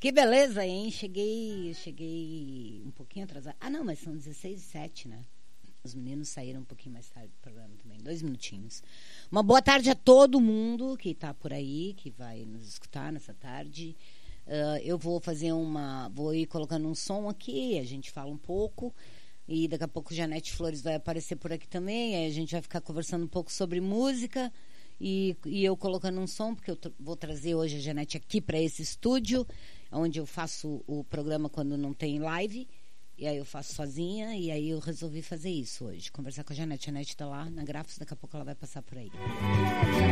Que beleza, hein? Cheguei um pouquinho atrasada. Ah, não, mas são 16h07, né? Os meninos saíram um pouquinho mais tarde do programa também. 2 minutinhos. Uma boa tarde a todo mundo que está por aí, que vai nos escutar nessa tarde. Eu vou ir colocando um som aqui, a gente fala um pouco. E daqui a pouco Janete Flores vai aparecer por aqui também. Aí a gente vai ficar conversando um pouco sobre música. E eu colocando um som, porque eu vou trazer hoje a Janete aqui para esse estúdio, onde eu faço o programa quando não tem live. E aí eu faço sozinha, e aí eu resolvi fazer isso hoje. Conversar com a Janete. A Janete está lá na Grafos, daqui a pouco ela vai passar por aí.